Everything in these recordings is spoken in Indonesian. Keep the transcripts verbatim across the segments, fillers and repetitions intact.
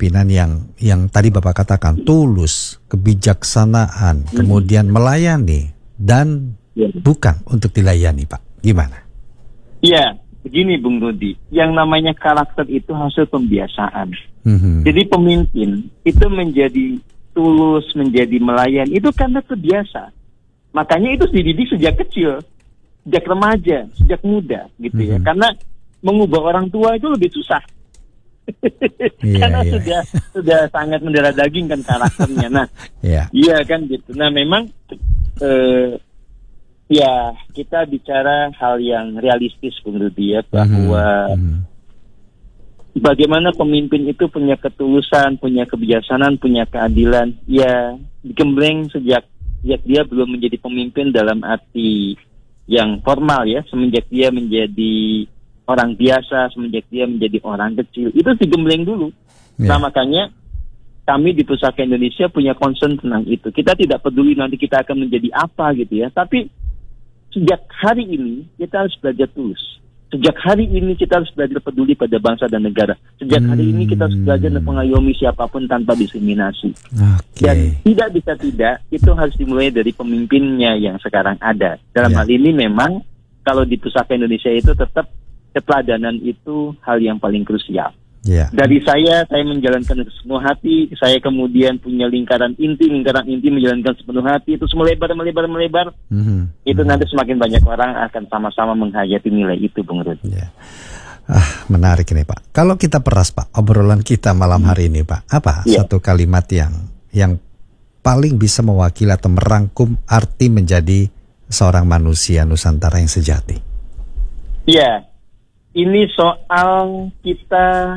kepemimpinan yang yang tadi Bapak katakan tulus, kebijaksanaan, hmm. kemudian melayani dan ya. bukan untuk dilayani, Pak. Gimana? Iya, begini Bung Rudi. Yang namanya karakter itu hasil pembiasaan. Hmm. Jadi pemimpin itu menjadi tulus, menjadi melayani itu karena terbiasa. Makanya itu dididik sejak kecil, sejak remaja, sejak muda, gitu hmm. ya. Karena mengubah orang tua itu lebih susah. Iya, karena iya. sudah sudah sangat mendarah daging kan karakternya. Nah, iya. iya kan gitu. Nah, memang eh, ya kita bicara hal yang realistis Bung Rudi ya, bahwa mm-hmm. bagaimana pemimpin itu punya ketulusan, punya kebijaksanaan, punya keadilan. Ya digembleng sejak sejak dia belum menjadi pemimpin dalam arti yang formal ya, semenjak dia menjadi orang biasa, semenjak dia menjadi orang kecil, itu digembleng dulu. Yeah. Nah makanya kami di Pusaka Indonesia punya concern tentang itu. Kita tidak peduli nanti kita akan menjadi apa gitu ya, tapi sejak hari ini kita harus belajar tulus. Sejak hari ini kita harus belajar peduli pada bangsa dan negara. Sejak hmm. hari ini kita harus belajar mengayomi siapapun tanpa diskriminasi. Okay. Dan tidak bisa tidak, itu harus dimulai dari pemimpinnya yang sekarang ada. Dalam yeah. hal ini memang kalau di Pusaka Indonesia itu tetap keteladanan itu hal yang paling krusial. Yeah. Dari saya, saya menjalankan sepenuh hati. Saya kemudian punya lingkaran inti, lingkaran inti menjalankan sepenuh hati. Itu melebar, melebar, melebar. Mm-hmm. Itu mm-hmm. nanti semakin banyak orang akan sama-sama menghayati nilai itu, Bung Rudi. Yeah. Ah, menarik ini, Pak. Kalau kita peras, Pak, obrolan kita malam hari ini, Pak, apa yeah. satu kalimat yang yang paling bisa mewakili atau merangkum arti menjadi seorang manusia Nusantara yang sejati? Iya. Yeah. Ini soal kita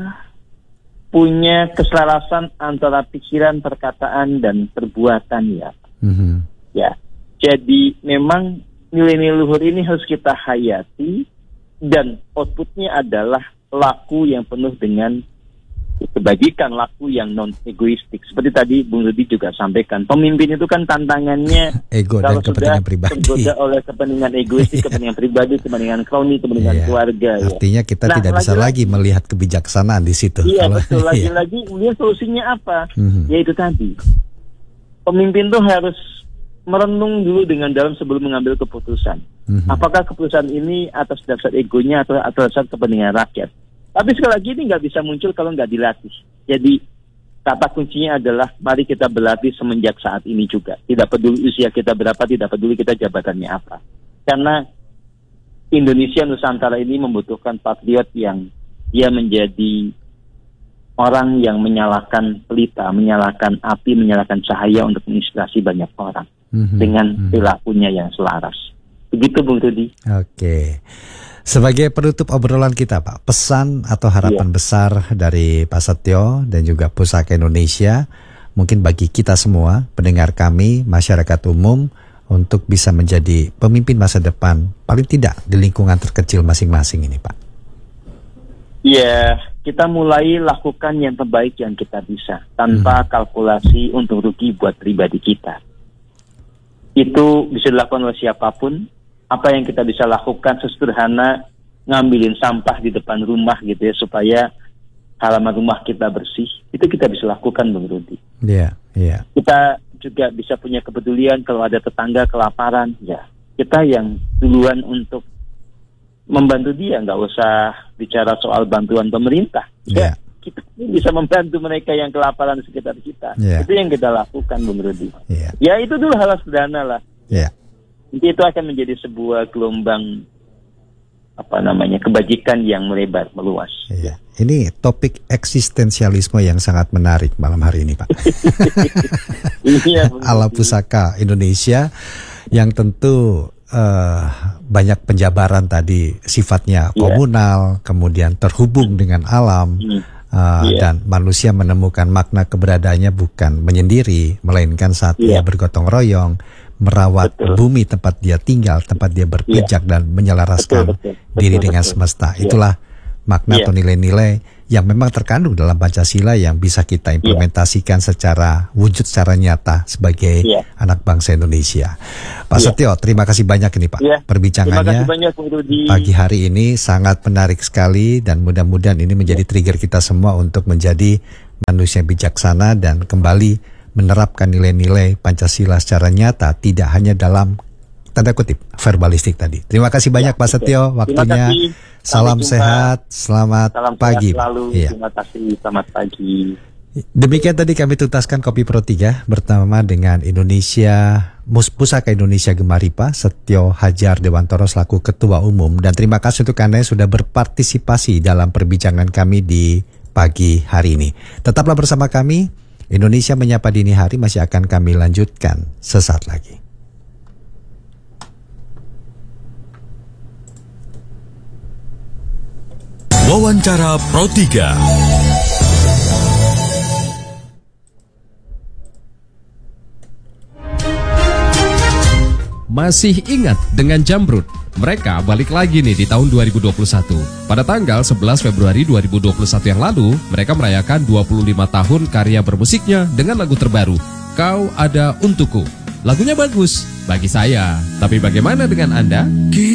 punya keselarasan antara pikiran, perkataan, dan perbuatan ya. Mm-hmm. Ya, jadi memang nilai-nilai luhur ini harus kita hayati dan outputnya adalah laku yang penuh dengan kebajikan, laku yang non egoistik. Seperti tadi Bung Rudi juga sampaikan, pemimpin itu kan tantangannya ego dan kepentingan pribadi. Tergoda oleh kepentingan egoistik, kepentingan pribadi, kepentingan kroni, kepentingan iya. keluarga. Artinya ya. kita nah, tidak bisa lagi melihat kebijaksanaan di situ. Iya kalau, betul. Lagi-lagi kemudian solusinya apa? Mm-hmm. Yaitu tadi, pemimpin tuh harus merenung dulu dengan dalam sebelum mengambil keputusan. Mm-hmm. Apakah keputusan ini atas dasar egonya atau atas dasar kepentingan rakyat? Tapi sekali lagi ini nggak bisa muncul kalau nggak dilatih. Jadi kata kuncinya adalah mari kita berlatih semenjak saat ini juga. Tidak peduli usia kita berapa, tidak peduli kita jabatannya apa. Karena Indonesia Nusantara ini membutuhkan patriot yang dia menjadi orang yang menyalakan pelita, menyalakan api, menyalakan cahaya untuk menginspirasi banyak orang mm-hmm. dengan perilakunya yang selaras. Begitu Bung Rudi. Oke. Okay. Sebagai penutup obrolan kita, Pak, pesan atau harapan yeah. besar dari Pak Setio dan juga Pusaka Indonesia, mungkin bagi kita semua, pendengar kami, masyarakat umum, untuk bisa menjadi pemimpin masa depan, paling tidak di lingkungan terkecil masing-masing ini, Pak. Iya, yeah, kita mulai lakukan yang terbaik yang kita bisa, tanpa hmm. kalkulasi untung rugi buat pribadi kita. Itu bisa dilakukan oleh siapapun. Apa yang kita bisa lakukan sesederhana ngambilin sampah di depan rumah gitu ya, supaya halaman rumah kita bersih, itu kita bisa lakukan Bung Rudi. Iya, yeah, iya. Yeah. Kita juga bisa punya kepedulian kalau ada tetangga kelaparan, ya kita yang duluan untuk membantu dia, nggak usah bicara soal bantuan pemerintah. Yeah. Ya, kita bisa membantu mereka yang kelaparan di sekitar kita. Yeah. Itu yang kita lakukan Bung Rudi. Yeah. Ya itu dulu hal sederhana lah. Iya. Yeah. Nanti itu akan menjadi sebuah gelombang apa namanya kebajikan yang melebar meluas. Iya. Ini topik eksistensialisme yang sangat menarik malam hari ini, Pak. Iya, ala Pusaka Indonesia yang tentu uh, banyak penjabaran tadi sifatnya komunal, yeah. kemudian terhubung dengan alam. Mm. Uh, yeah. Dan manusia menemukan makna keberadaannya bukan menyendiri, melainkan saat yeah. dia bergotong royong, merawat betul. Bumi tempat dia tinggal, tempat dia berpijak yeah. dan menyelaraskan betul, betul, diri betul, dengan betul. Semesta. Yeah. Itulah makna yeah. atau nilai-nilai yang memang terkandung dalam Pancasila yang bisa kita implementasikan yeah. secara wujud, secara nyata sebagai yeah. anak bangsa Indonesia. Pak yeah. Setio, terima kasih banyak ini Pak yeah. perbincangannya. Terima kasih banyak, pagi hari ini sangat menarik sekali dan mudah-mudahan ini menjadi yeah. trigger kita semua untuk menjadi manusia bijaksana dan kembali menerapkan nilai-nilai Pancasila secara nyata, tidak hanya dalam tanda kutip verbalistik tadi. Terima kasih banyak ya, Pak Setio waktunya. Salam sehat, selamat Salam pagi. Sehat selalu. Ya. Terima kasih, selamat pagi. Demikian tadi kami tuntaskan Kopi Pro tiga bersama dengan Indonesia Pusaka Indonesia Gemaripa Setio Hadjar Dewantoro selaku Ketua Umum, dan terima kasih untuk Anda yang sudah berpartisipasi dalam perbincangan kami di pagi hari ini. Tetaplah bersama kami, Indonesia Menyapa Dini Hari masih akan kami lanjutkan sesaat lagi. Wawancara Pro tiga. Masih ingat dengan Jamrud? Mereka balik lagi nih di tahun dua ribu dua puluh satu. Pada tanggal sebelas Februari dua ribu dua puluh satu yang lalu, mereka merayakan dua puluh lima tahun karya bermusiknya dengan lagu terbaru, Kau Ada Untukku. Lagunya bagus bagi saya, tapi bagaimana dengan Anda?